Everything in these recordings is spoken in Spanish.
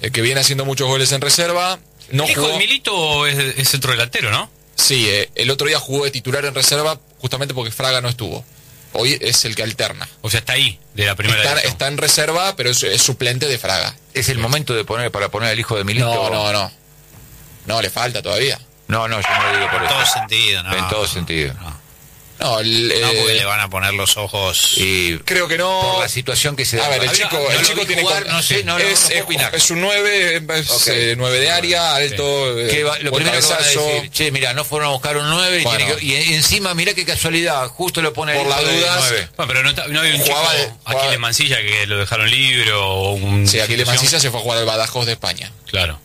que viene haciendo muchos goles en reserva. No el hijo jugó. de Milito es centro delantero, ¿no? Sí, el otro día jugó de titular en reserva justamente porque Fraga no estuvo. Hoy es el que alterna. O sea, está ahí, de la primera división. Está en reserva, pero es suplente de Fraga. ¿Es el momento de para poner al hijo de Milito? No. No, le falta todavía. No, yo no lo digo por En eso. todo sentido, ¿no? En todo sentido. No, No, porque le van a poner los ojos. Y creo que no. por la situación que se da. A ver, el chico tiene jugar, no sé, no puedo opinar. es un 9, es 9 de área, alto. Lo buen primero que van a cabezazo. decir, che, mira, no fueron a buscar un 9 y, Bueno. y encima, mirá qué casualidad, justo lo pone Por ahí las de dudas. 9. Bueno, pero no había un Jugaba chico, Aquiles Mancilla, que lo dejaron libre o un... Sí, Aquiles Mancilla se fue a jugar al Badajoz de España. Claro.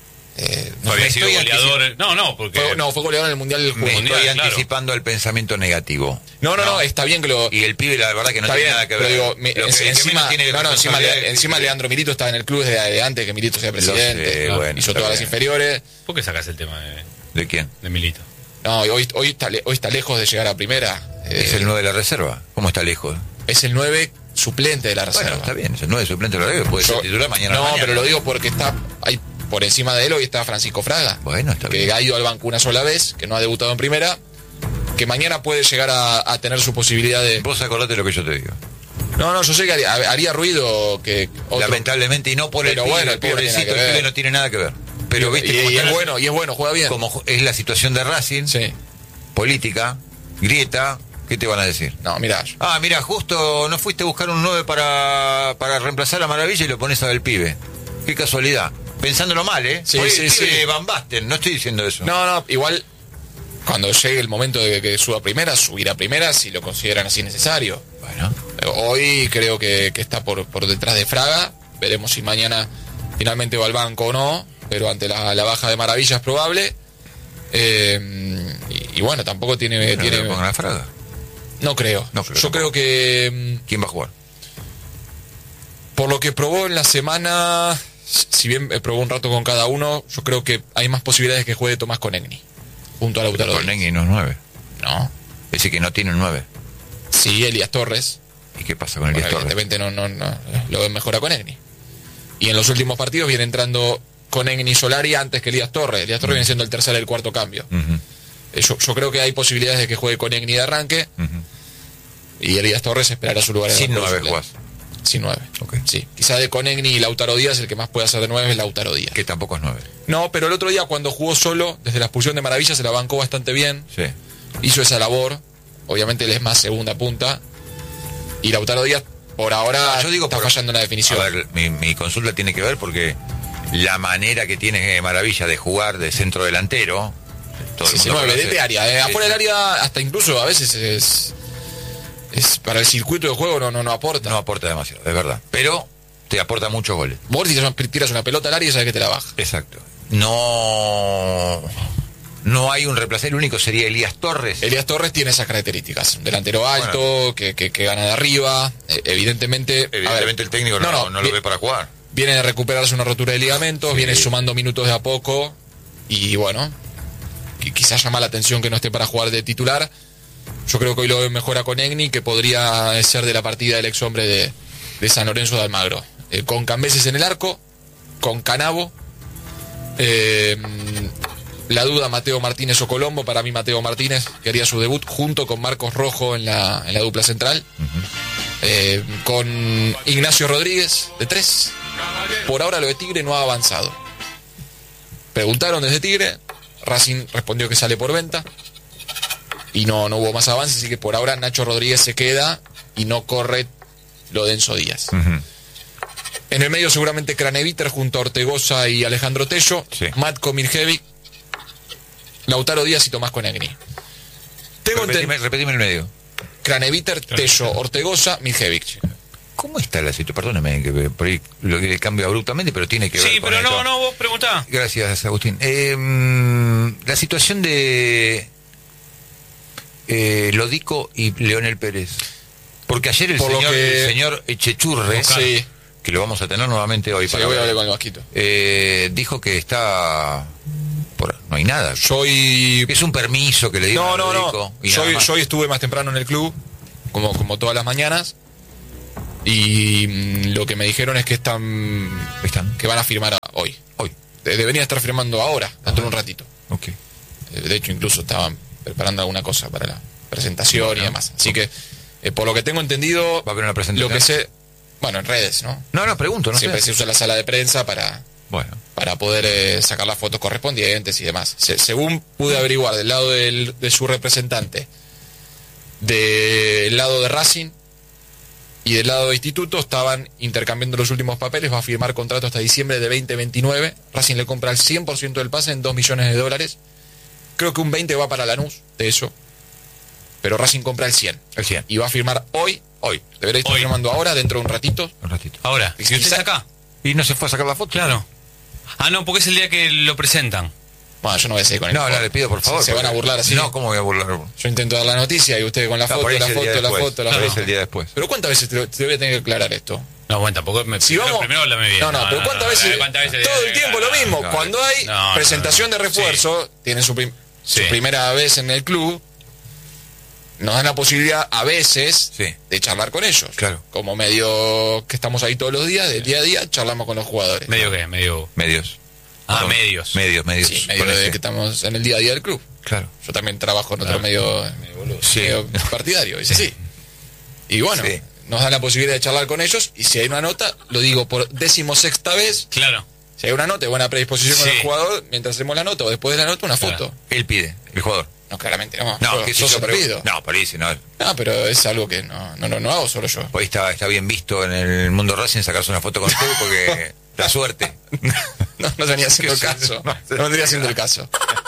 No, Había sido estoy goleador. No, porque... fue goleador en el Mundial del Me Juego. estoy claro. anticipando el pensamiento negativo. No, está bien que lo... Y el pibe, la verdad, que no Está tiene bien, nada que pero ver. digo, Lo que encima, menos tiene responsabilidad encima Leandro Milito estaba en el club desde antes que Milito sea presidente. sé, bueno, hizo está todas las bien. inferiores. ¿Por qué sacas el tema ¿De quién? de Milito? No, hoy está lejos de llegar a primera. Es el 9 de la reserva. ¿Cómo está lejos? Es el 9 suplente de la reserva. Bueno, está bien, es el 9 suplente de la reserva. Puede ser titular mañana. No, pero lo digo porque está ahí por encima de él. Hoy está Francisco Fraga. Bueno, está que bien. ha ido al banco una sola vez, que no ha debutado en primera, que mañana puede llegar a tener su posibilidad de... Vos acordate lo que yo te digo. No, yo sé que haría ruido que otro... Lamentablemente, y no por Pero el pibe, bueno, el el pibe no tiene pobrecito, nada que el pibe ver. no tiene nada que ver. Pero viste cómo y está es bueno, juega bien. como es la situación de Racing, Sí. política, grieta, ¿qué te van a decir? No, mirá. Mira, justo no fuiste a buscar un 9 para reemplazar a Maravilla y lo pones al pibe. Qué casualidad. Pensándolo mal, ¿eh? Sí, Por ahí sí, el pibe sí. Van Basten, no estoy diciendo eso. No, igual cuando llegue el momento de que suba a primera, subirá a primera si lo consideran así necesario. Bueno, Hoy creo que está por detrás de Fraga. Veremos si mañana finalmente va al banco o no, pero ante la baja de Maravilla es probable. Y bueno, tampoco tiene... no le pongan a Fraga. No creo. No creo Yo tampoco. creo que ¿Quién va a jugar? por lo que probó en la semana, si bien probó un rato con cada uno, yo creo que hay más posibilidades de que juegue Tomás Conegni junto a Lautaro Díaz. Conegui no es 9. No. Es decir, que no tiene un 9. Sí, Elías Torres. ¿Y qué pasa con el Bueno, Torres? evidentemente no lo ven mejor a Conegni. Y en los últimos partidos viene entrando Conegni y Solari antes que Elías Torres. Elías Torres viene siendo el tercer y el cuarto cambio. Yo creo que hay posibilidades de que juegue Conegni de arranque y Elías Torres esperará su lugar en Sin el 9 suplente. jugás. Sin 9. Ok. Sí. Quizá de Conegni y Lautaro Díaz el que más puede hacer de 9 es Lautaro Díaz. Que tampoco es 9. No, pero el otro día cuando jugó solo, desde la expulsión de Maravilla se la bancó bastante bien. Sí. Hizo esa labor. Obviamente él es más segunda punta. Y Lautaro Díaz, por ahora, Yo digo está fallando en la definición. A ver, mi consulta tiene que ver porque la manera que tiene Maravilla de jugar de centro delantero. Todo el Sí, mundo 9 conoce. de área. Afuera del área, hasta incluso a veces es para el circuito de juego no aporta. No aporta demasiado, es verdad. Pero te aporta muchos goles. Vos tiras una pelota al área y sabes que te la baja. Exacto. No hay un reemplazo. El único sería Elías Torres. Elías Torres tiene esas características. Un delantero alto, que gana de arriba. Evidentemente. Evidentemente el técnico no lo ve para jugar. Viene de recuperarse una rotura de ligamentos, Sí. viene sumando minutos de a poco. Y bueno, quizás llama la atención que no esté para jugar de titular. Yo creo que hoy lo mejora con Egni, que podría ser de la partida del ex hombre de San Lorenzo de Almagro. Con Cambeses en el arco, con Canavo. La duda Mateo Martínez o Colombo. Para mí Mateo Martínez, que haría su debut junto con Marcos Rojo en la dupla central. Con Ignacio Rodríguez de 3. Por ahora lo de Tigre no ha avanzado. Preguntaron desde Tigre, Racing respondió que sale por venta y no hubo más avance, así que por ahora Nacho Rodríguez se queda y no corre lo de Enzo Díaz. En el medio seguramente Craneviter junto a Ortegoza y Alejandro Tello, Sí. Matko Mirjevic, Lautaro Díaz y Tomás Conegni. Repetime el medio. Craneviter, Tello, Ortegoza, Mirjevic. ¿Cómo está la situación? Perdóname que por ahí lo que cambia abruptamente, pero tiene que ver Sí, con pero esto. no, vos preguntá. Gracias, Agustín. La situación de Lodico y Leonel Pérez. Porque ayer el señor Echechurre, Sí. que lo vamos a tener nuevamente hoy Sí, voy a hablar con el Vasquito. dijo que está... no hay nada. Soy... Es un permiso que le dieron a Lodico. y nada más. Yo hoy estuve más temprano en el club, como todas las mañanas, y lo que me dijeron es que que van a firmar hoy. Hoy. Debería estar firmando ahora, dentro de un ratito. Ok. De hecho, incluso estaban preparando alguna cosa para la presentación y demás. Así que, por lo que tengo entendido, ¿Va a haber una presentación? lo que sé, bueno, en redes, ¿no? No, pregunto, no Siempre sé. se usa la sala de prensa para poder sacar las fotos correspondientes y demás. Según pude averiguar del lado de su representante, del lado de Racing y del lado de Instituto, estaban intercambiando los últimos papeles. Va a firmar contrato hasta diciembre de 2029. Racing le compra el 100% del pase en $2 millones. Creo que un 20 va para Lanús de eso, pero Racing compra el 100. El 100. Y va a firmar hoy. Debería estar Hoy. firmando ahora, dentro de un ratito. Un ratito. Ahora, Y ¿y usted quizá- está acá? ¿Y no se fue a sacar la foto? Claro. Ah, no, porque es el día que lo presentan. Bueno, yo no voy a seguir con el No, juego. le pido por favor. Se van a porque- burlar así. No, ¿cómo voy a burlar? Yo intento dar la noticia y usted con la foto, por ahí la es el día foto, la después. foto, la Por ahí foto. es el día después. Pero ¿cuántas veces te voy a tener que aclarar esto? No, bueno, tampoco me Si vamos... primero háblame bien. No, pero ¿cuántas veces? Todo el tiempo lo mismo. No, Cuando hay no, presentación no. de refuerzo, tienen su Sí. primera vez en el club, nos dan la posibilidad a veces Sí. de charlar con ellos. Claro. Como medio que estamos ahí todos los días, del día a día, charlamos con los jugadores. ¿Medio qué? Medio... Medios. Ah, Con- medios. Medios. Sí, medio Con de ese. que estamos en el día a día del club. Claro. Yo también trabajo en otro medio Sí. partidario, es así. Y bueno, Sí. nos dan la posibilidad de charlar con ellos, y si hay una nota, lo digo por 16ª vez, Claro. si hay una nota y buena predisposición con Sí. el jugador, mientras hacemos la nota o después de la nota, una Claro. foto. Él pide, el jugador. No, claramente no. No, que yo se lo pido. No, por ahí sí, no. No, pero es algo que no hago solo yo. Hoy está bien visto en el mundo Racing sacarse una foto con usted porque la suerte. No venía haciendo el Que sí, caso. no, No vendría haciendo el caso.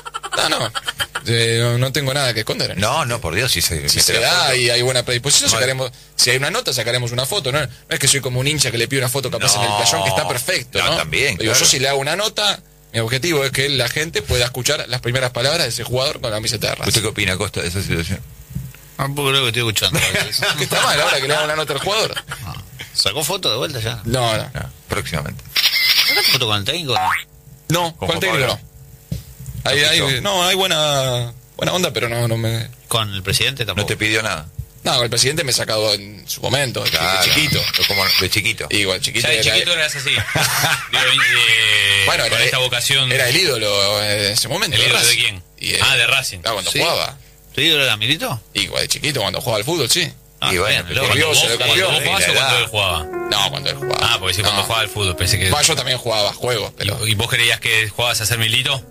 No tengo nada que esconder. No, por Dios, si se Si mete se la da foto. y hay buena predisposición, Vale. sacaremos. Si hay una nota, sacaremos una foto. No es que soy como un hincha que le pide una foto capaz No. en el playón, que está perfecto, No, ¿no? también, Digo, claro. yo si le hago una nota, mi objetivo es que la gente pueda escuchar las primeras palabras de ese jugador con la camiseta de ¿Usted Racing. qué opina, Costa, de esa situación? Tampoco creo que estoy escuchando. Que está mal ahora que le haga una nota al jugador. ¿Sacó foto de vuelta ya? No. No, próximamente. ¿Sacaste foto con el técnico? No, Con con el técnico Pablo. no. Hay buena onda, pero no me. ¿Con el presidente No tampoco? te pidió nada. No, con el presidente me he sacado en su momento, Claro, de chiquito. Como de chiquito. Y igual chiquito. Ya de era- chiquito eras así. Digo, Bueno, con era- esta vocación. Era el ídolo en ese momento. ¿El ídolo de Racing. quién? Y, De Racing. cuando Sí. jugaba. ¿Tu ídolo era Milito? Igual de chiquito, cuando jugaba al fútbol, sí. Y bueno, bien, luego volvió, ¿Cuando se vos, lo cuando cambió. vos jugabas o La cuando edad. él jugaba? No, cuando él jugaba. Ah, porque sí, cuando No. jugaba al fútbol pensé que... Va, yo también jugaba juegos, pero. ¿Y vos creías que jugabas a ser Milito?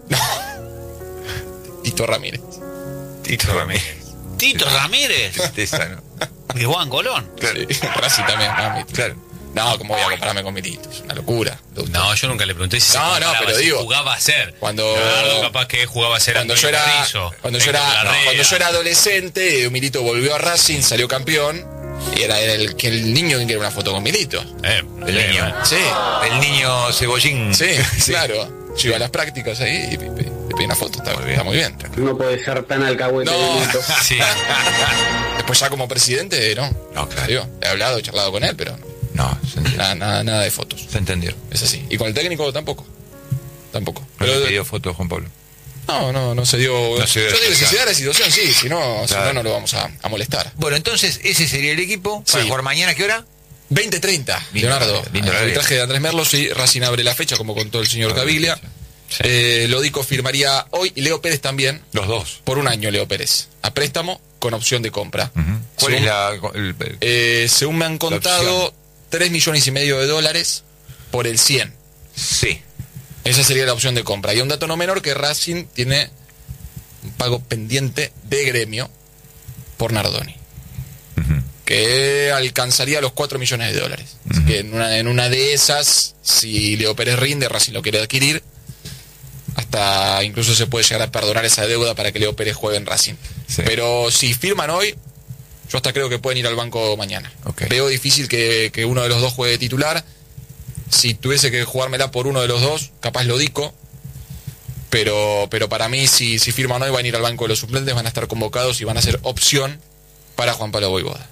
Tito Ramírez. Tito Ramírez. Tito Ramírez, Tristeza, ¿no? que Juan Colón. Claro. Sí, Racing también, mami. Claro. No, ¿cómo voy a compararme con Milito? Es una locura. No, yo nunca le pregunté si se No, comparaba, pero si digo, jugaba a ser. cuando- Claro, capaz que jugaba a ser Cuando yo, Antonio era, Carrizo, cuando, yo Héctor era, Larrea. cuando yo era adolescente, Milito volvió a Racing, salió campeón, y era el niño que quería una foto con Milito. El niño. Sí, El niño cebollín. sí, claro. Yo iba a las prácticas ahí y le pedí una foto, está muy bien. No puede ser tan alcahuete. No, Milito. Sí. después ya como presidente, no. No, claro. Digo, he hablado, he charlado con él, pero No, se entendió. nada de fotos. Se entendió. Es así. Y con el técnico tampoco. Tampoco. No Pero le pidió fotos, Juan Pablo. no se dio. No se dio yo digo, si claro. se da la situación, sí, si no, Claro. no lo vamos a molestar. Bueno, entonces ese sería el equipo. Para Sí. jugar mañana, ¿qué hora? 20:30, Lindo Leonardo. horario, lindo El horario. arbitraje de Andrés Merlos y Racing abre la fecha, como contó el señor Abre la Caviglia. fecha. Lodico firmaría hoy y Leo Pérez también, Los dos. por un año, Leo Pérez, a préstamo con opción de compra. ¿Cuál Según- es la...? según me han contado, $3,5 millones por el 100. Sí. Esa sería la opción de compra. Y un dato no menor, que Racing tiene un pago pendiente de Gremio por Nardoni, que alcanzaría los $4 millones. Así que en una de esas, si Leo Pérez rinde, Racing lo quiere adquirir, hasta incluso se puede llegar a perdonar esa deuda para que Leo Pérez juegue en Racing. Sí. Pero si firman hoy, yo hasta creo que pueden ir al banco mañana. Ok. Veo difícil que uno de los dos juegue de titular. Si tuviese que jugármela por uno de los dos, capaz Lodico. Pero para mí, si firman hoy, van a ir al banco de los suplentes, van a estar convocados y van a ser opción para Juan Pablo Voivoda.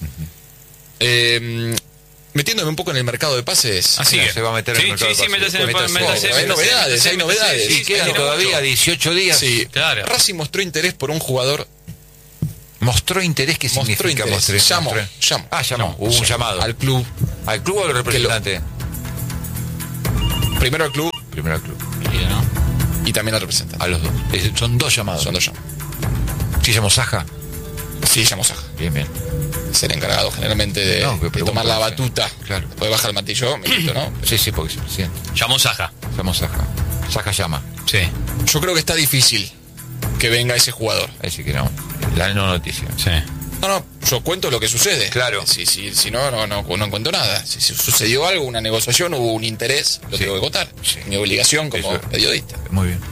Metiéndome un poco en el mercado de pases. Así No, que. se va a meter en el mercado de Sí, pases. métase en el Métase, métase, hay novedades, hay novedades. Sí, quedan tiene todavía mucho. 18 días. Sí, Claro. Racing mostró interés por un jugador. ¿Mostró interés? ¿Qué Mostró significa interés. mostró? Llamó. Ah, llamó. Hubo un llamado. Al club. ¿Al club o al representante? Primero al club Primero al club. Sí, ¿no? y también al representante. A los dos. Son dos llamados. Son dos llamados. ¿Sí llamó Saja? Sí, llamó Saja. Bien, bien. Es el encargado generalmente de, No, que de tomar pregunto, la sí. batuta. Claro. Después de bajar el martillo, me quito, ¿no? Sí, sí, porque es el presidente. Llamó Saja. Llamó Saja. Saja llama. Sí. Yo creo que está difícil que venga ese jugador. Ahí sí que no. La no noticia. Sí. No, yo cuento lo que sucede. Claro. Si no cuento nada. Si sucedió algo, una negociación, hubo un interés, lo Sí. tengo que contar. Sí. Mi obligación como Eso. periodista. Muy bien.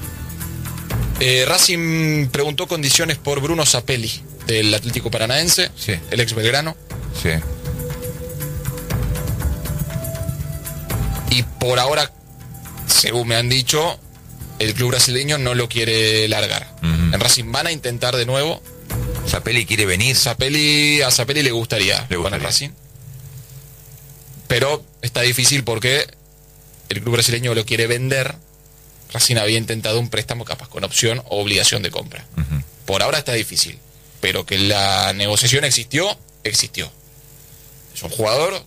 Racing preguntó condiciones por Bruno Zapelli, del Atlético Paranaense, Sí. el ex Belgrano. Sí. Y por ahora, según me han dicho, el club brasileño no lo quiere largar. Ujú. En Racing van a intentar de nuevo. Zapelli quiere venir. A Zapelli le gustaría Le con el gustaría. Racing. Pero está difícil porque el club brasileño lo quiere vender. Racing había intentado un préstamo capaz con opción o obligación de compra. Ujú. Por ahora está difícil. Pero que la negociación existió. Es un jugador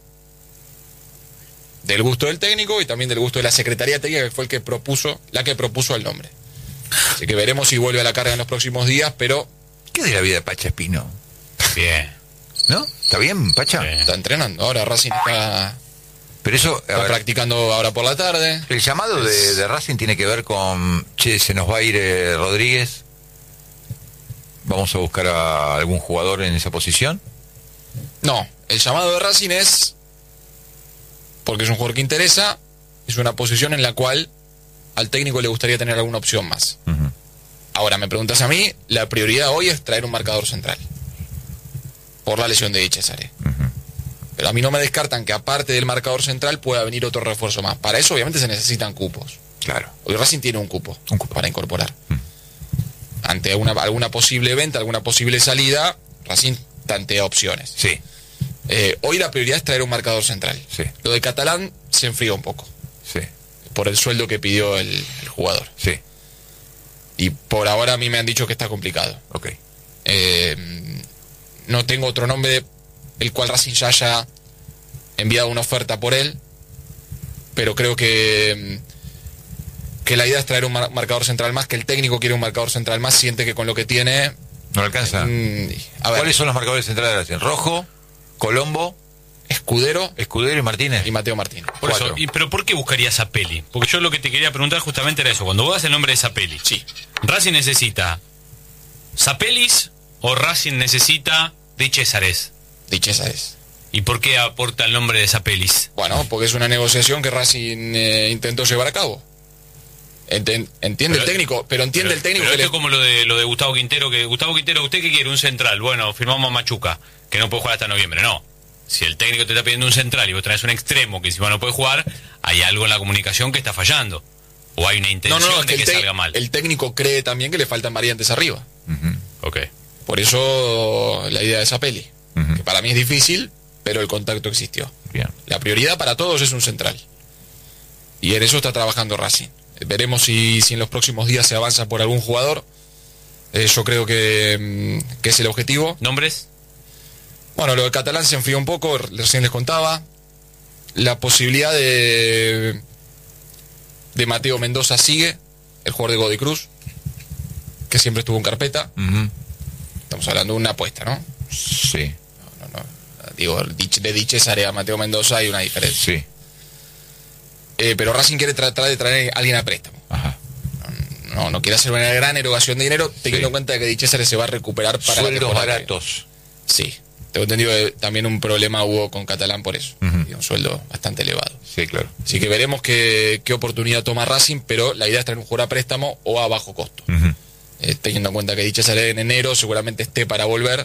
del gusto del técnico y también del gusto de la Secretaría Técnica, que fue la que propuso el nombre. Así que veremos si vuelve a la carga en los próximos días, pero ¿Qué de la vida de Pacha Espino? Bien. ¿No? ¿Está bien, Pacha? Sí. está entrenando. Ahora Racing está Pero eso, a está ver, practicando ahora por la tarde. el llamado de Racing tiene que ver con, che, se nos va a ir Rodríguez. Vamos a buscar a algún jugador en esa posición. No, el llamado de Racing es porque es un jugador que interesa, es una posición en la cual al técnico le gustaría tener alguna opción más. Ujú. Ahora, me preguntas a mí, la prioridad hoy es traer un marcador central. Por la lesión de Di Cesare. Ujú. Pero a mí no me descartan que aparte del marcador central pueda venir otro refuerzo más. Para eso obviamente se necesitan cupos. Claro. Hoy Racing tiene un cupo para incorporar. Mm. Ante alguna posible venta, alguna posible salida, Racing tantea opciones. Sí, Hoy la prioridad es traer un marcador central. Sí. Lo de Catalán se enfrió un poco sí, por el sueldo que pidió el jugador. sí. Y por ahora a mí me han dicho que está complicado. Ok. No tengo otro nombre el cual Racing ya haya enviado una oferta por él, pero creo que la idea es traer un marcador central más, que el técnico quiere un marcador central más, siente que con lo que tiene... ¿No alcanza? a ver, ¿Cuáles son los marcadores centrales de Racing? Rojo, Colombo, Escudero Escudero y Martínez. y Mateo Martínez. Por eso, Cuatro. ¿pero por qué buscarías a Peli? Porque yo lo que te quería preguntar justamente era eso. Cuando vos das el nombre de Zapelli, Sí. ¿Racing necesita Zapelis o Racing necesita Di Césares? Di Césares. ¿Y por qué aporta el nombre de Zapelis? Bueno, porque es una negociación que Racing intentó llevar a cabo. Entiende el técnico, pero entiende el técnico pero que esto es como lo de Gustavo Quintero, que Gustavo Quintero, ¿usted qué quiere? Un central. Bueno, firmamos a Machuca, que no puede jugar hasta noviembre. No. Si el técnico te está pidiendo un central y vos traes un extremo que encima no puede jugar, hay algo en la comunicación que está fallando. O hay una intención es de que el salga mal. el técnico cree también que le faltan variantes arriba. Ujú. Ok. Por eso la idea de esa peli, Ujú. que para mí es difícil, pero el contacto existió. Bien. La prioridad para todos es un central. Y en eso está trabajando Racing. Veremos si en los próximos días se avanza por algún jugador. Yo creo que es el objetivo. ¿Nombres? Bueno, lo de Catalán se enfrió un poco, recién les contaba. La posibilidad de Mateo Mendoza sigue, el jugador de Godoy Cruz, que siempre estuvo en carpeta. Ujú. Estamos hablando de una apuesta, ¿no? Sí, Digo, de Di Cesare a Mateo Mendoza hay una diferencia. sí. Pero Racing quiere tratar de traer a alguien a préstamo. Ajá. No quiere hacer una gran erogación de dinero, teniendo Sí. en cuenta que Di Cesare se va a recuperar para la Sueldos temporada que baratos. viene. Sí. Tengo entendido que también un problema hubo con Catalán por eso. Ujú. Y un sueldo bastante elevado. Sí, claro. Así que veremos qué oportunidad toma Racing, pero la idea es traer un jugador a préstamo o a bajo costo. Ujú. Teniendo en cuenta que Di Cesare en enero seguramente esté para volver.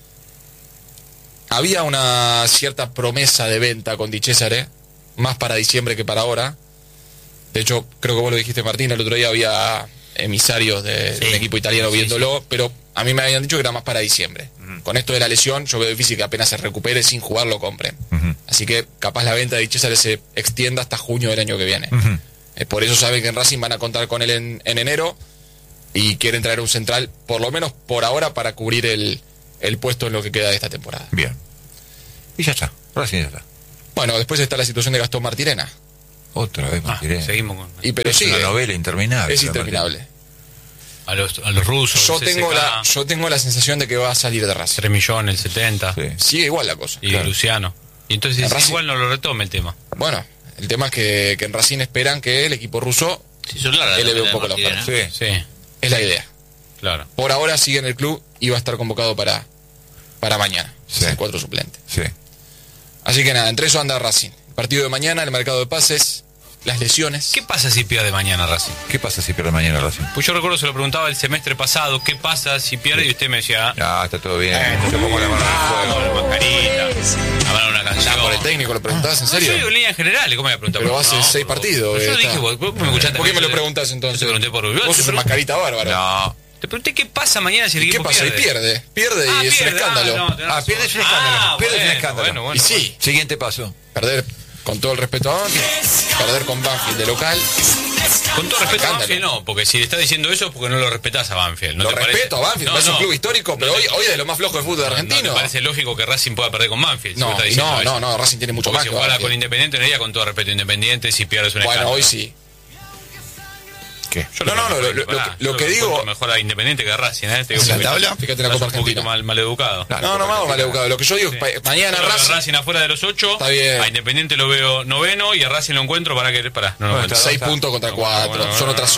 Había una cierta promesa de venta con Di Cesare, más para diciembre que para ahora. De hecho, creo que vos lo dijiste, Martín, el otro día había emisarios de un equipo italiano viéndolo, pero a mí me habían dicho que era más para diciembre. Con esto de la lesión, yo veo difícil que apenas se recupere sin jugar lo compren. Ujú. Así que capaz la venta de Di Cesare se extienda hasta junio del año que viene. Ujú. Por eso saben que en Racing van a contar con él en enero y quieren traer un central, por lo menos por ahora, para cubrir el puesto en lo que queda de esta temporada. Bien. Y ya está. Racing ya está. Bueno, después está la situación de Gastón Martirena. Otra vez me tiré. Seguimos con... Pero Es sigue. una novela interminable. Es interminable. A los rusos, Yo el tengo, CSKA, yo tengo la sensación de que va a salir de Racing. 3 millones, 70. Sí. Sigue igual la cosa. Y Claro. Luciano. Y entonces En Racing- igual no lo retome el tema. Bueno, el tema es que en Racing esperan que el equipo ruso Sí, yo larga Él le ve un también poco la la partida, oferta. ¿no? Sí. Sí, es la idea. claro. Por ahora sigue en el club y va a estar convocado para mañana. Sí. Es el 4 suplente. Sí. Así que nada, entre eso anda Racing. Partido de mañana, el mercado de pases, las lesiones. ¿Qué pasa si pierde mañana Racing? ¿Qué pasa si pierde mañana Racing? Pues yo recuerdo, se lo preguntaba el semestre pasado, ¿qué pasa si pierde? Y usted me decía, Ah, está todo bien. Yo pongo la mano en el fuego. la mascarita, hablar una canción. Por el técnico, ¿lo preguntabas en No, serio? yo digo en línea general, ¿cómo me voy a preguntar? Pero por- hace no, 6 por- partidos. Yo está. dije, vos me escuchaste. ¿Por qué me lo Yo preguntas te entonces? pregunté por Vos sos un mascarita bárbaro. No. Te pregunté qué pasa mañana si el ¿Y qué equipo pasa? Y pierde. pierde y es un escándalo. tenés razón. pierde es un escándalo. Pierde es un bueno, escándalo. bueno, Y sí, Siguiente paso. perder con todo el respeto a Banfield, perder con Banfield de local. Con todo respeto a Escándalo. Banfield, no, porque si le estás diciendo eso es porque no lo respetás a Banfield. ¿No Lo te parece? respeto a Banfield, No, es un no. club histórico, pero No, hoy es de lo más flojo del fútbol ¿No argentino. te parece lógico que Racing pueda perder con Banfield? si No, vos estás y diciendo eso? no, Racing tiene mucho Porque más si que jugara con Banfield. Independiente no iría con todo respeto a Independiente si pierdes un Bueno, escándalo. hoy sí. ¿Qué? Yo No, lo que digo- mejor a Independiente que a Racing, ¿eh? Te digo, ¿En la porque tabla? Fíjate en la estás Copa un poquito Argentina. mal educado. No, mal educado. Lo que yo digo es mañana Racing, Afuera de los 8, Está bien. a Independiente lo veo noveno y a Racing lo encuentro para que... Pará, no lo Bueno, encuentro. está 6 puntos contra 4, son otras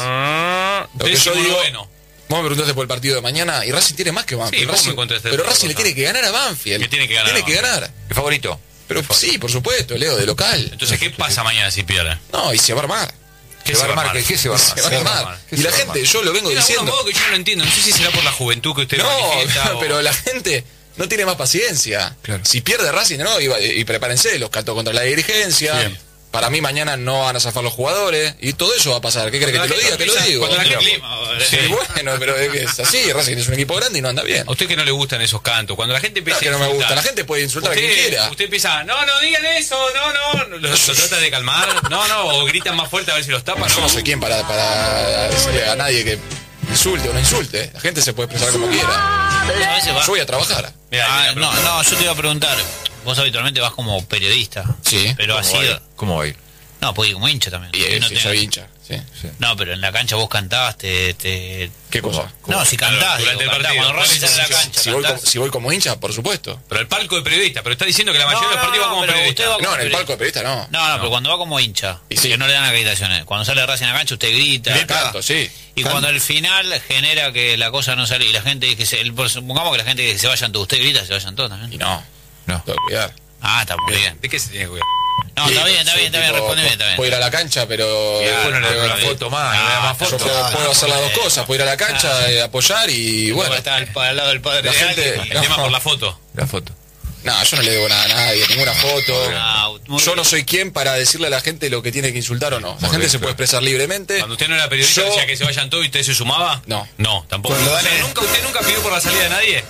zonas. Lo que yo Décimo digo, noveno. vos me preguntaste por el partido de mañana y Racing tiene más que Banfield. Sí, ¿cómo Racing- me contestaste pero otra Racing le cosa? tiene que ganar a Banfield. Que tiene que ganar Tiene a que Banfield. ganar. ¿El favorito? Pero sí, por supuesto, Leo, de local. Entonces, ¿qué pasa mañana si pierde? No, y se va a armar. ¿Qué se va a armar? ¿Qué se va a Se va a armar? armar. ¿Qué Y se la va a gente, armar? yo lo vengo De algún diciendo. modo que yo no lo entiendo. No sé si será por la juventud que usted No, manifiesta o- pero la gente no tiene más paciencia. Claro. Si pierde Racing, no, y prepárense, los cantos contra la dirigencia. Bien. Para mí mañana no van a zafar los jugadores y todo eso va a pasar. ¿Qué crees que te lo diga? Te lo digo. Cuando la gente- Sí, bueno, pero es que es así, Racing es un equipo grande y no anda bien. A usted que no le gustan esos cantos, cuando la gente empieza Claro que no me gusta, la gente puede insultar a quien quiera. Usted empieza, no digan eso, no, lo trata de calmar, o gritan más fuerte a ver si los tapan. Yo no soy quien para decirle a nadie que insulte o no insulte. La gente se puede expresar como quiera. A veces va- Yo voy a trabajar. Mirá, no, yo te iba a preguntar. Vos habitualmente vas como periodista. Sí. Pero así. ¿Cómo va a ir? No, puede ir como hincha también. Y No sí, tenés- soy hincha. Sí. No, pero en la cancha vos cantás, te... ¿Qué cosa? No, si cantás, Durante digo, el cantás. partido. Cuando Racing sale a la Sí, cancha, Si voy, cantás. si voy como hincha, por supuesto. Pero el palco de periodista, pero está diciendo que la mayoría de los partidos va como pero periodista. usted va como No, en el periodista. palco de periodista no. No, pero cuando va como hincha, Y sí. que no le dan acreditaciones. Cuando sale Racing a la cancha, usted grita. Canto, sí. Y cuando al final genera que la cosa no sale y la gente que supongamos que la gente que se vayan todos, usted grita, se vayan todos Y también. no. No. Tengo que cuidar. Ah, está muy bien. ¿De qué se tiene que cuidar? No, está bien, Soy tipo, respondeme, está bien. Puedo ir a la cancha, pero. Después no le pero- doy una foto más, no le da más Yo foto. puedo hacer las dos cosas, puedo ir a la cancha, apoyar y bueno. Está al lado del padre La de gente- alguien. El tema por la foto. La foto. No, yo no le debo nada a nadie, ninguna foto. Muy Yo bien. no soy quien para decirle a la gente lo que tiene que insultar o no. La gente bien, se puede claro. expresar libremente. Cuando usted no era periodista, Yo- decía que se vayan todos y usted se sumaba. No. No, tampoco. Cuando O sea, dan- ¿Usted nunca pidió por la salida de nadie?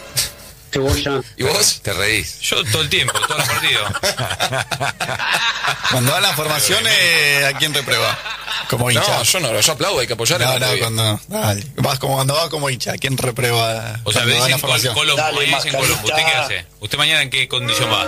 ¿Y vos? Te reís. Yo todo el tiempo, todos los partidos. Cuando dan las formaciones, ¿a quién reprueba? Como hincha. No, yo no, yo aplaudo, hay que apoyar en No, la no, previa. cuando, dale. Vas como cuando vas como hincha, ¿a quién reprueba? O sea, cuando me dan la dicen formación? Colombo, Dale, mañana dicen Colombo. ¿Usted qué mascarita. hace? ¿Usted mañana en qué condición va?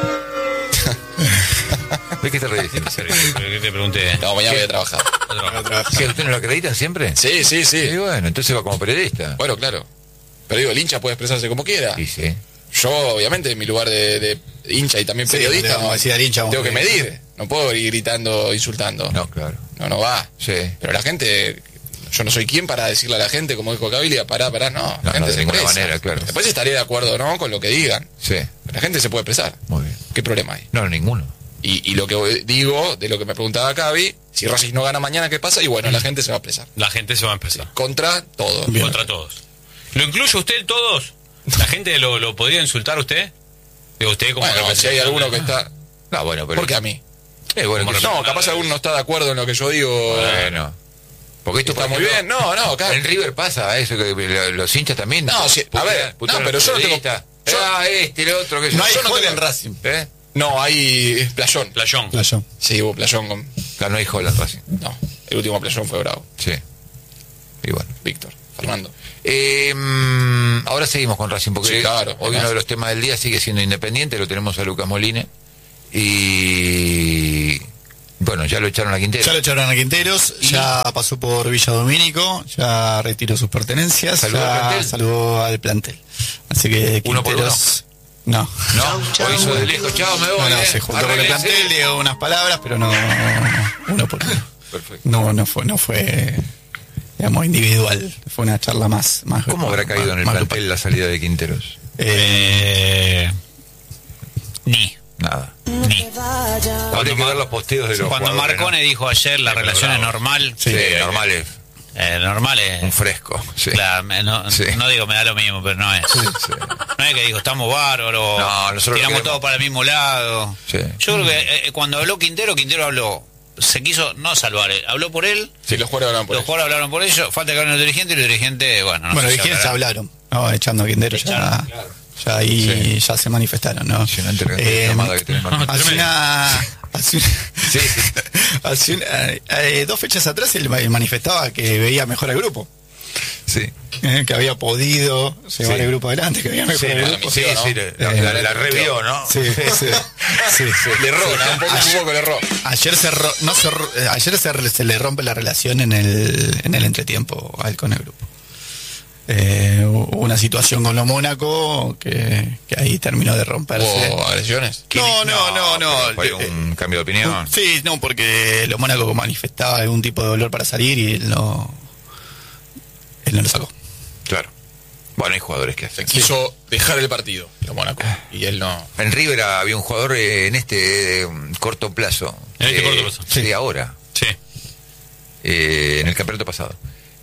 ¿De qué te reís? Pero que te pregunté. No, mañana voy a trabajar. ¿Que usted no lo acreditan siempre? Sí, sí, Y sí. bueno, entonces va como periodista. Bueno, claro. Pero digo, el hincha puede expresarse como quiera. Y sí. Yo, obviamente, en mi lugar de hincha y también Sí, periodista, le vamos a decir al hincha, tengo que vamos a ver. medir. No puedo ir gritando, insultando. No, claro. No va. Sí. Pero la gente, yo no soy quien para decirle a la gente, como dijo Cabilia, pará, no. La No, gente no, de se ninguna expresa. manera, claro. Después estaré de acuerdo o no con lo que digan. Sí. Pero la gente se puede expresar. Muy bien. ¿Qué problema hay? No, ninguno. Y lo que digo, de lo que me preguntaba Cavi, si Racing no gana mañana, ¿qué pasa? Y bueno, la gente se va a expresar. La gente se va a empezar. Contra todo. Bien. Contra todos. ¿Lo incluye usted todos? ¿La gente lo podría insultar a usted? Digo, usted como Bueno, si hay representante. alguno que está... No, bueno, pero. ¿Por qué a mí? Bueno, que- No, capaz alguno no está de acuerdo en lo que yo digo. Bueno. Porque esto, Está por muy ejemplo, bien. No, claro. En River pasa eso, que los hinchas también. No, sí, a ver, putean no, pero los yo no tengo- periodistas. yo- El otro, que No hay yo no escuela tengo- en Racing. ¿Eh? No, hay playón. Playón. Playón. Sí, hubo playón con... Claro, no hay Holland Racing. No, el último playón fue Bravo. Sí. Y bueno. Víctor, Fernando. Ahora seguimos con Racing, porque Sí, claro, hoy además. uno de los temas del día sigue siendo Independiente, lo tenemos a Lucas Moline. Y Bueno, ya lo echaron a Quintero. Ya lo echaron a Quinteros, ya pasó por Villa Domínico, ya retiró sus pertenencias, ¿Saludó al plantel? saludó al plantel. Así que ¿Uno por Quinteros... No. No, o hizo de lejos, chao, me voy. No, se juntó con el Arréglense. plantel, le dio unas palabras, pero no uno por uno. Perfecto. No fue digamos individual, fue una charla más ¿Cómo habrá caído en el más plantel la salida de Quinteros? Ni. Nada. Cuando que ver los posteos de los Cuando jugadores, Marcone dijo ayer la relación es normal. Sí, normal es Normal es. un fresco. Sí. Claro, Sí. no digo me da lo mismo, pero no es. Sí. No es que digo, estamos bárbaros, No, nosotros tiramos queremos- todo para el mismo lado. Sí. Yo creo que cuando habló Quintero habló, se quiso no salvar, habló por él, Sí, los jugadores hablan por los eso. jugadores hablaron por ello, falta que hablen los dirigentes y los dirigentes, bueno, no Bueno, sé si dirigentes hablarán. hablaron, ¿no? Echando a Quintero Echaron, ya ahí ya se manifestaron, ¿no? Impresionante la cantidad de llamadas que tenemos. Hace Sí. hace 2 fechas atrás él manifestaba que veía mejor al grupo, Sí. que había podido llevar Sí. el grupo adelante, que veía mejor Sí, al la grupo. misión, ¿no? sí, la revió, ¿no? Sí. Le erró, ¿no? Un poco le erró. Ayer se le rompe la relación en el entretiempo a él con el grupo. Hubo una situación con los Mónaco que ahí terminó de romperse. ¿Hubo agresiones? No. ¿Fue un cambio de opinión? Sí, no, porque los Mónaco manifestaba algún tipo de dolor para salir y él no lo sacó. Claro. Bueno, hay jugadores que Se hacen. quiso dejar el partido, los Mónaco. Y él no. En River había un jugador en este corto plazo. En este corto plazo. Sí, ahora. Sí. En el campeonato pasado.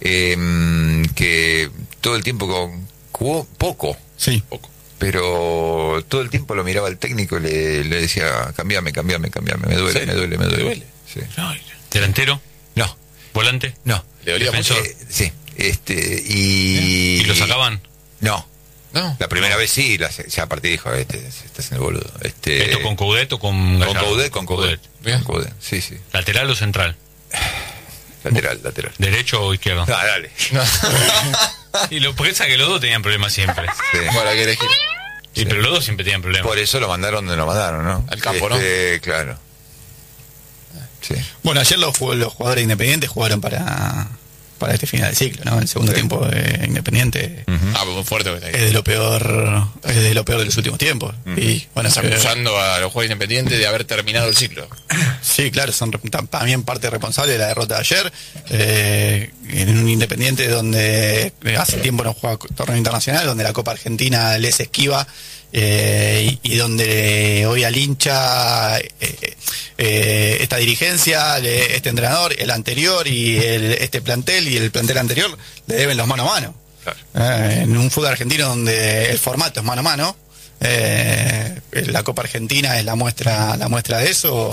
Que todo el tiempo jugó poco, Sí. pero todo el tiempo lo miraba el técnico y le decía, cambiame, me duele, ¿Sí? me duele. ¿Te duele? Sí. Delantero, No, volante. no. ¿Le dolía Defensor. mucho? Sí, y... ¿Y lo sacaban? No. No. La primera vez sí, ya a partir dijo, estás en el boludo. ¿Esto con Coudet o con Gallardo? Con Coudet. Bien. Con Coudet, sí. ¿Lateral o central? Lateral. ¿Derecho o izquierdo? Ah, dale. Y lo piensa que los dos tenían problemas siempre. Sí. Bueno, hay que elegir. Y pero los dos siempre tenían problemas. Por eso lo mandaron donde lo mandaron, ¿no? Al campo, ¿no? Claro. Sí. Bueno, ayer los jugadores independientes jugaron para este final de ciclo, ¿no? El segundo tiempo de Independiente Ah, muy fuerte que está ahí. es de lo peor de los últimos tiempos. Y bueno, Estás acusando a los jugadores independientes de haber terminado el ciclo. sí, claro, son también parte responsable de la derrota de ayer. En un Independiente donde hace tiempo no juega torneo internacional, donde la Copa Argentina les esquiva, y donde hoy al hincha esta dirigencia, este entrenador, el anterior y este plantel y el plantel anterior le deben los mano a mano. Claro. En un fútbol argentino donde el formato es mano a mano, la Copa Argentina es la muestra de eso.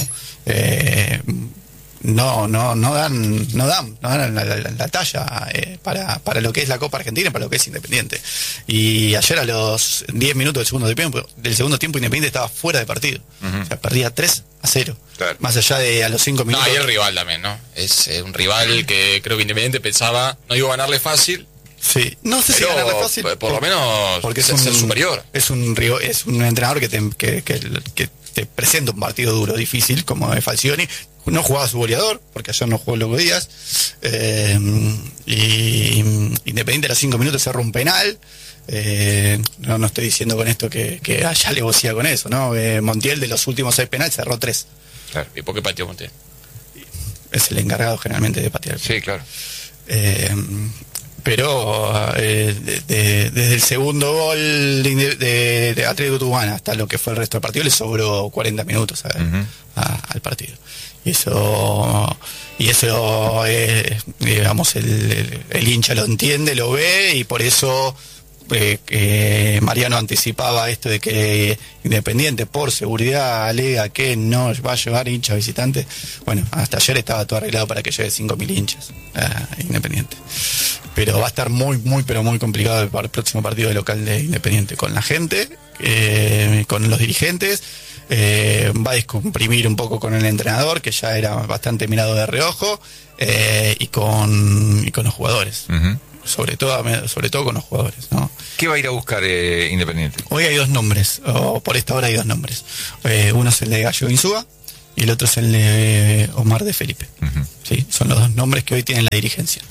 No dan la talla para lo que es la Copa Argentina, para lo que es Independiente. Y ayer a los 10 minutos del segundo tiempo Independiente estaba fuera de partido. O sea, perdía 3-0. Claro. Más allá de a los 5 No, minutos. y el rival también, ¿no? Es un rival que creo que Independiente pensaba no iba a ganarle fácil, Sí, no sé si pero ganarle fácil. por lo menos porque ser superior. Es un entrenador que te presenta un partido duro, difícil, como es Falcioni. No jugaba su goleador, porque ayer no jugó Loco Díaz. Y Independiente a los 5 minutos cerró un penal. No estoy diciendo con esto que haya alevosía con eso, ¿no? Montiel de los últimos 6 penales cerró 3. Claro. ¿Y por qué pateó Montiel? Es el encargado generalmente de patear. Sí, claro. Pero desde el segundo gol de Atlético Tucumán hasta lo que fue el resto del partido le sobró 40 minutos al partido. Y eso digamos, el hincha lo entiende, lo ve, y por eso Mariano anticipaba esto de que Independiente por seguridad alega que no va a llevar hinchas visitantes. Bueno, hasta ayer estaba todo arreglado para que lleve 5.000 hinchas Independiente, pero va a estar muy pero muy complicado el próximo partido de local de Independiente, con la gente, con los dirigentes. Va a descomprimir un poco con el entrenador, que ya era bastante mirado de reojo, y con los jugadores. Sobre todo con los jugadores, ¿no? ¿Qué va a ir a buscar Independiente? Hoy hay 2 nombres, o por esta hora hay 2 nombres. Uno es el de Gallo Insúa, y el otro es el de Omar de Felipe. Ujú. Sí, son los dos nombres que hoy tienen la dirigencia.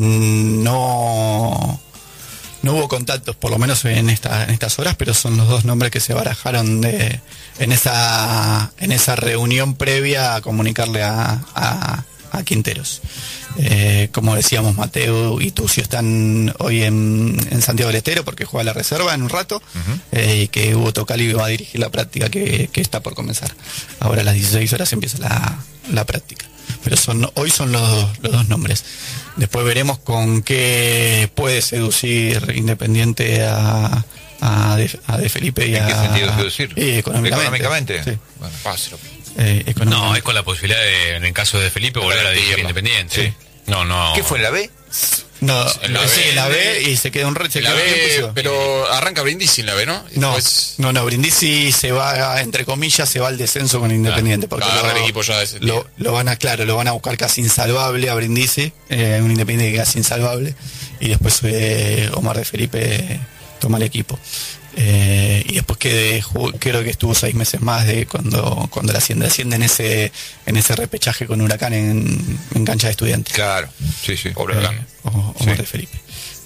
No hubo contactos, por lo menos en estas horas, pero son los dos nombres que se barajaron en esa reunión previa a comunicarle a Quinteros. Como decíamos, Mateo y Tucio están hoy en Santiago del Estero porque juega la reserva en un rato, y que Hugo Tocali va a dirigir la práctica que está por comenzar. Ahora a las 16 horas empieza la práctica. Pero hoy son los dos nombres. Después veremos con qué puede seducir Independiente a De Felipe y ¿En qué sentido seducir? Económicamente. Sí. Bueno, No, es con la posibilidad de, en el caso de Felipe, volver a dirigir Independiente. Sí. No. ¿Qué fue en la B? No, En la sí, B, en la B y se queda un En la B, pero arranca Brindisi en la B, ¿no? Y No, después no, Brindisi se va, entre comillas, se va al descenso con Independiente. Porque agarra el equipo ya de ese lo van a buscar casi insalvable a Brindisi, un Independiente casi insalvable, y después Omar de Felipe toma el equipo. Y después creo que estuvo 6 meses más de cuando la asciende en ese repechaje con Huracán en cancha de Estudiantes. Claro, sí. Omar Sí. de Felipe.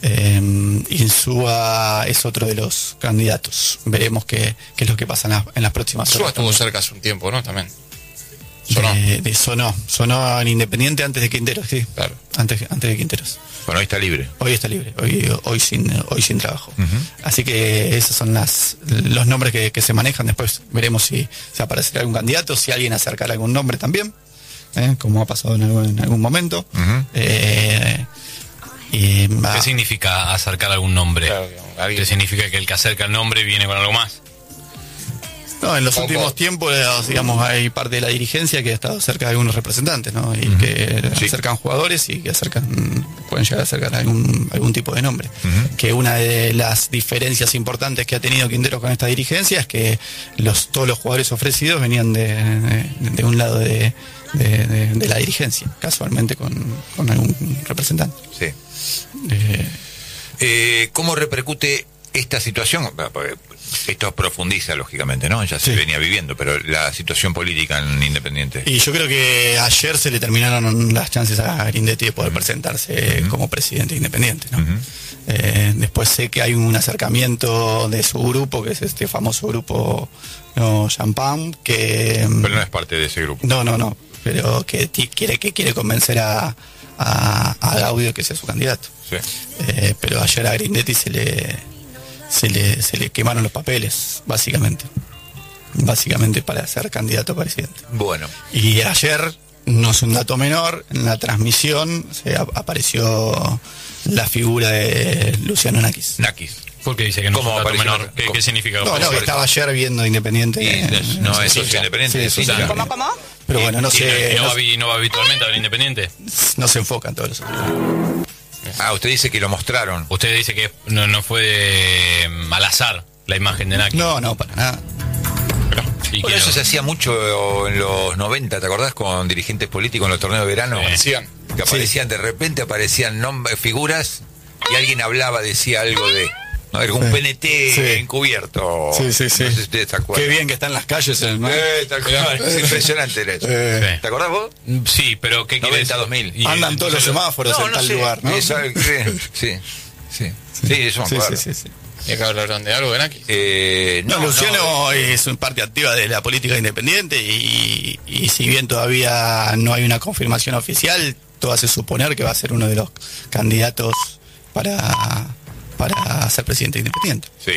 Insúa es otro de los candidatos. Veremos qué es lo que pasa en las próximas Suba horas. estuvo cerca hace un tiempo, ¿no? También. Sonó en Independiente antes de Quinteros, sí. Claro. Antes de Quinteros. Bueno, hoy está libre. Hoy está libre, hoy sin trabajo. Así que esos son los nombres que se manejan. Después veremos si aparecerá algún candidato, si alguien acercará algún nombre también, como ha pasado en algún momento. ¿Qué significa acercar algún nombre? Claro, digamos, alguien- ¿Qué significa que el que acerca el nombre viene con algo más? No, en los Poco. últimos tiempos, digamos, hay parte de la dirigencia que ha estado cerca de algunos representantes, ¿no? Y que Sí. acercan jugadores y que pueden llegar a acercar algún tipo de nombre. Que una de las diferencias importantes que ha tenido Quinteros con esta dirigencia es que todos los jugadores ofrecidos venían de un lado de la dirigencia, casualmente con algún representante. Sí. ¿Cómo repercute esta situación? Porque esto profundiza, lógicamente, ¿no? Ya se Sí. venía viviendo, pero la situación política en Independiente. Y yo creo que ayer se le terminaron las chances a Grindetti de poder presentarse como presidente independiente, ¿no? Después sé que hay un acercamiento de su grupo, que es este famoso grupo Champagne, que... Pero no es parte de ese grupo. No, pero que quiere convencer a Gaudio que sea su candidato. Sí. Pero ayer a Grindetti se le quemaron los papeles, básicamente para ser candidato a presidente. Bueno, Y ayer, no es un dato menor, en la transmisión apareció la figura de Luciano Nakis. Nakis. ¿Por qué dice que no es ¿Cómo un dato apareció? menor? ¿Qué significa? No, que estaba ayer viendo Independiente. No es socio independiente. Sí, es sí, hincha. sí. Pero bueno, no sé, no va habitualmente a ver Independiente. no se enfocan todos los otros. Ah, usted dice que lo mostraron. Usted dice que no fue al azar la imagen de Naki. No, para nada. Y Bueno, que eso no- se hacía mucho en los 90, ¿te acordás? Con dirigentes políticos en los torneos de verano. Sí. Decían. Que aparecían, de repente aparecían nombres, figuras, y alguien hablaba, decía algo de... ¿no? Algún Sí. PNT Sí. encubierto. Sí. No sé si ustedes se acuerdan. Qué bien que están las calles, ¿no? Tal cual. Es impresionante era eso. Sí. ¿Te acordás vos? Sí, pero ¿qué quiere 90, decir? 2000. Y Andan todos los entonces- semáforos en tal sé. lugar, ¿no? Eso, sí, eso me acuerdo. Sí. ¿Y acá hablaron de algo de Naki? No, Luciano es una parte activa de la política independiente y si bien todavía no hay una confirmación oficial, todo hace suponer que va a ser uno de los candidatos para ser presidente independiente. Sí,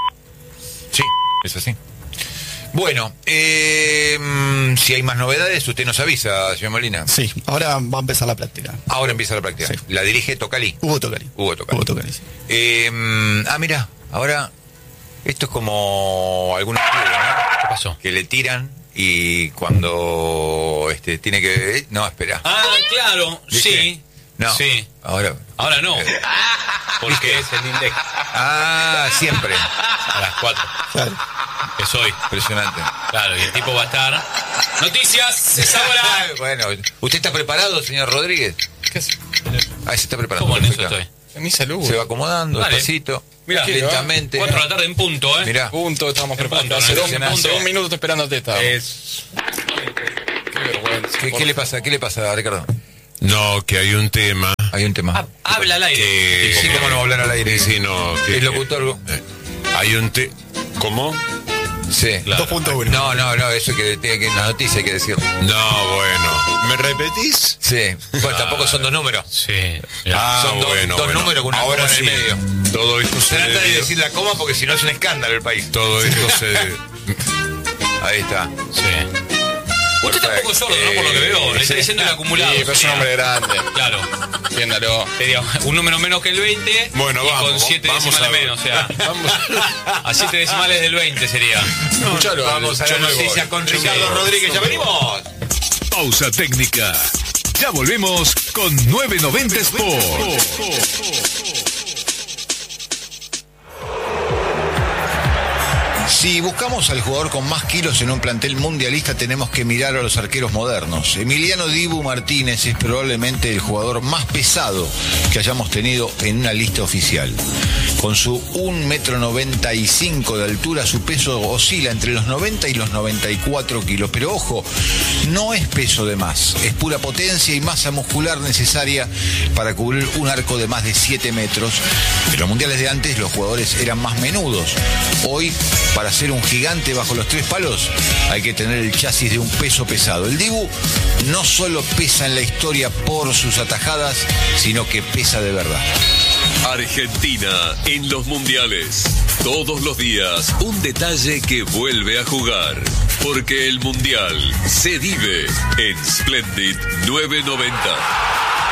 es así. Bueno, si hay más novedades, usted nos avisa, señor Molina. Sí, ahora va a empezar la práctica. Ahora empieza la práctica. Sí. La dirige Tocali. Hugo Tocali. Sí. Mira, ahora esto es como algunos clubes, ¿no? ¿Qué pasó? Que le tiran y cuando tiene que... No, espera. Ah, claro, ¿Viste? sí. No, Sí. ahora No. Porque es el index siempre. a las 4. Claro. Es hoy. Impresionante. Claro, y el tipo va a estar. Noticias, es ahora. Bueno, ¿usted está preparado, señor Rodríguez? ¿Qué es? Ahí se está preparando. ¿Cómo en eso perfecto. estoy? Ni salud. Se va acomodando Dale. despacito, Mirá, lentamente. 4 de la tarde en punto, ¿eh? Mirá. Punto, estamos En preparados. punto, Hace no, dos en minutos punto. esperándote estábamos. Es ¿Qué le pasa, Ricardo? No, que hay un tema. Hay un tema. Habla al aire. Sí, cómo no va a hablar al aire. Sí, no. El locutor. Hay un ¿Cómo? Sí. Claro. 2.1. No, eso que tiene que en la noticia hay que decir. No, bueno. ¿Me repetís? Sí. Bueno, tampoco son dos números. Sí. Son dos números con una ahora coma en sí. el medio. Todo esto se Trata de debió- decir la coma porque si no es un escándalo el país. Todo esto se... Ahí está. Sí. Usted tampoco es sordo, ¿no? Por lo que veo. Le está diciendo el acumulado. Sí, pero es un sería. hombre grande. Claro. Entiéndalo. Sería un número menos que el 20. Bueno, y vamos, con 7 vamos decimales a ver. menos. O sea, a 7 decimales del 20 sería. Escuchalo. Vamos a la yo me noticia voy. con Ricardo Rodríguez. ¡Ya venimos! Pausa técnica. Ya volvemos con 990 Sport. Si buscamos al jugador con más kilos en un plantel mundialista, tenemos que mirar a los arqueros modernos. Emiliano Dibu Martínez es probablemente el jugador más pesado que hayamos tenido en una lista oficial. Con su 1,95 m de altura, su peso oscila entre los 90 y los 94 kilos. Pero ojo, no es peso de más, es pura potencia y masa muscular necesaria para cubrir un arco de más de 7 metros. En los mundiales de antes los jugadores eran más menudos. Hoy, para ser un gigante bajo los 3 palos, hay que tener el chasis de un peso pesado. El Dibu no solo pesa en la historia por sus atajadas, sino que pesa de verdad. Argentina en los mundiales. Todos los días un detalle que vuelve a jugar. Porque el mundial se vive en Splendid 990.